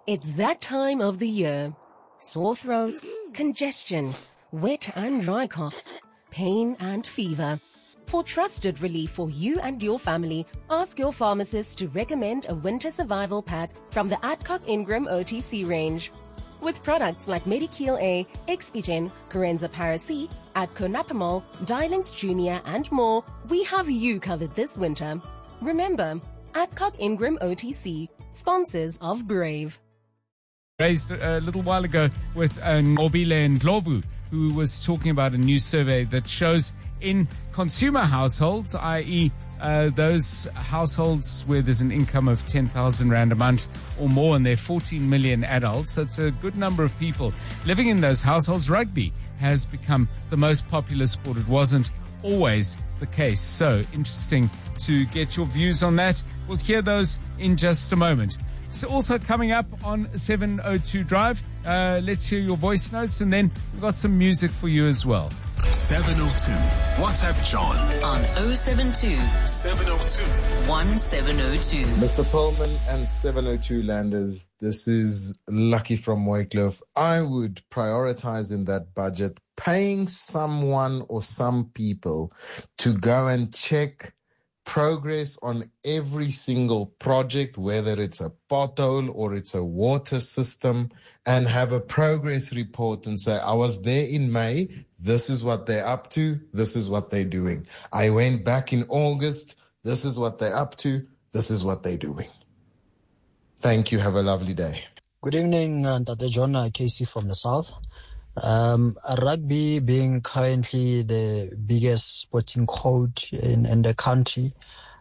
It's that time of the year. Sore throats, congestion, wet and dry coughs, pain and fever. For trusted relief for you and your family, ask your pharmacist to recommend a winter survival pack from the Adcock Ingram OTC range. With products like Medikil A, Expigen, Corenza Paracy, Adco Napamol, Dilinct Junior and more, we have you covered this winter. Remember, Adcock Ingram OTC, sponsors of Brave. Raised a little while ago with Nqobile Ndlovu, who was talking about a new survey that shows in consumer households, i.e. Those households where there's an income of 10,000 Rand a month or more, and there are 14 million adults, so it's a good number of people living in those households. Rugby has become the most popular sport. It wasn't always the case. So interesting to get your views on that. We'll hear those in just a moment. So also coming up on 702 Drive, let's hear your voice notes, and then we've got some music for you as well. 702. WhatsApp John on 072 702 1702. Mr. Pullman and 702 Landers, this is Lucky from Mooikloof. I would prioritize in that budget paying someone or some people to go and check progress on every single project, whether it's a pothole or it's a water system, and have a progress report and say, I was there in May, this is what they're up to, this is what they're doing. I went back in August, this is what they're up to, this is what they're doing. Thank you, have a lovely day. Good evening, Dr. John Casey from the South. Rugby being currently the biggest sporting code in the country,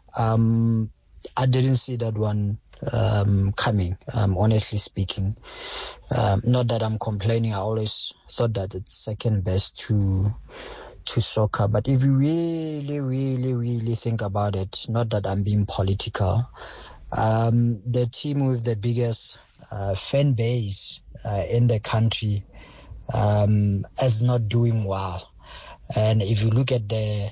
I didn't see that one coming, honestly speaking. Not that I'm complaining, I always thought that it's second best to soccer. But if you really think about it, not that I'm being political, the team with the biggest fan base in the country is not doing well. And if you look at the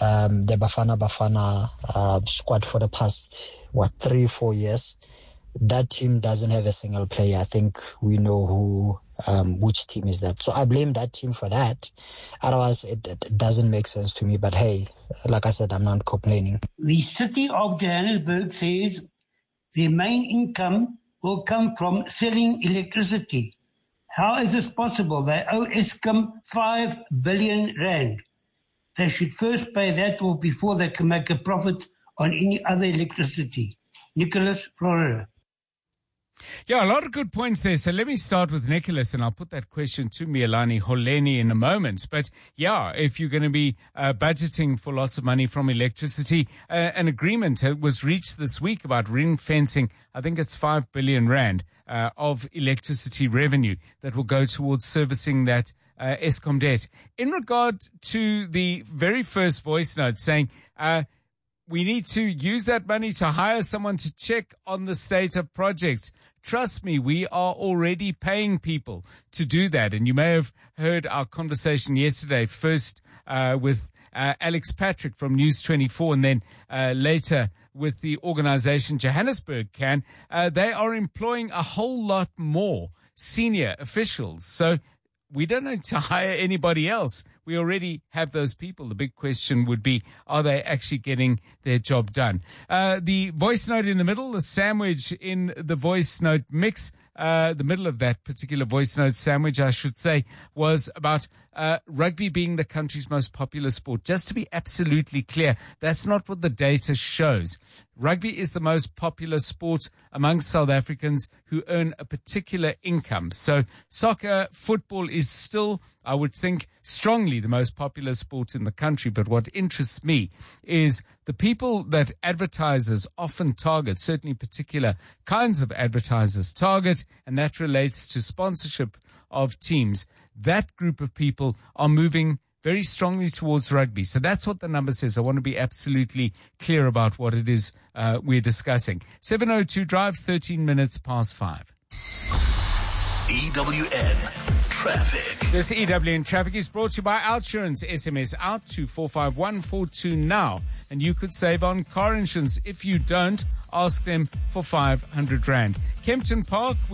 Bafana squad for the past 3-4 years, that team doesn't have a single player. I think we know who which team is that. So I blame that team for that. Otherwise it doesn't make sense to me. But hey, like I said, I'm not complaining. The city of Johannesburg says the main income will come from selling electricity. How is this possible? They owe Eskom 5 billion rand. They should first pay that off before they can make a profit on any other electricity. Nicholas, Florida. Yeah, a lot of good points there. So let me start with Nicholas, and I'll put that question to Mialani Holeni in a moment. But yeah, if you're going to be budgeting for lots of money from electricity, an agreement was reached this week about ring fencing. I think it's 5 billion rand of electricity revenue that will go towards servicing that Eskom debt. In regard to the very first voice note saying, we need to use that money to hire someone to check on the state of projects. Trust me, we are already paying people to do that. And you may have heard our conversation yesterday, first with Alex Patrick from News 24, and then later with the organization Johannesburg Can. They are employing a whole lot more senior officials. So we don't need to hire anybody else. We already have those people. The big question would be, are they actually getting their job done? The voice note in the middle, the sandwich in the voice note mix, the middle of that particular voice note sandwich, I should say, was about rugby being the country's most popular sport. Just to be absolutely clear, that's not what the data shows. Rugby is the most popular sport amongst South Africans who earn a particular income. So soccer, football is still, I would think, strongly the most popular sport in the country. But what interests me is the people that advertisers often target, certainly particular kinds of advertisers target, and that relates to sponsorship of teams. That group of people are moving very strongly towards rugby. So that's what the number says. I want to be absolutely clear about what it is we're discussing. 702 Drive, 13 minutes past 5. EWN Traffic. This EWN Traffic is brought to you by Outsurance. SMS out to 45142 now, and you could save on car insurance. If you don't, ask them for 500 Rand. Kempton Park.